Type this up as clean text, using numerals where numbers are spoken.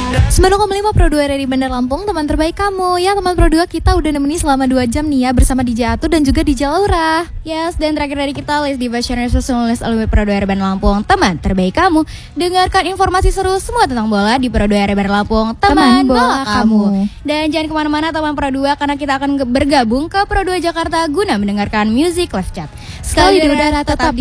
9,5 Pro 2 dari Bandar Lampung, teman terbaik kamu. Ya teman Pro 2, kita udah nemeni selama 2 jam nih ya bersama DJ Atu dan juga DJ Laura. Yes, dan terakhir dari kita List Diva Channel List Alumni Pro 2 Bandar Lampung, teman terbaik kamu. Dengarkan informasi seru semua tentang bola di Pro 2 Bandar Lampung, teman bola kamu. Dan jangan kemana-mana teman Pro 2, karena kita akan bergabung ke Pro 2 Jakarta guna mendengarkan Music Live Chat. Sekali di udara tetap di